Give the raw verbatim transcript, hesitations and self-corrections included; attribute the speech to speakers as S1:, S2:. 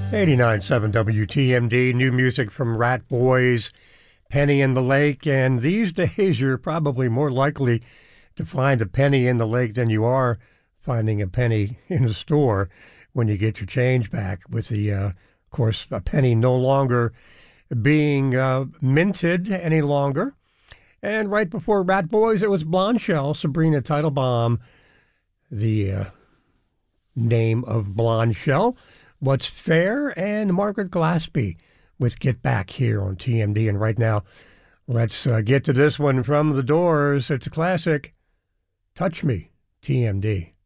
S1: eighty-nine point seven W T M D, new music from Rat Boys, Penny in the Lake, and these days you're probably more likely to find a penny in the lake than you are finding a penny in a store when you get your change back, with the, uh, of course, a penny no longer being uh, minted any longer. And right before Rat Boys, it was Blondshell, Sabrina Teitelbaum, the uh, name of Blondshell. What's Fair, and Margaret Glaspie with Get Back here on T M D. And right now, let's uh, get to this one from The Doors. It's a classic, Touch Me, T M D.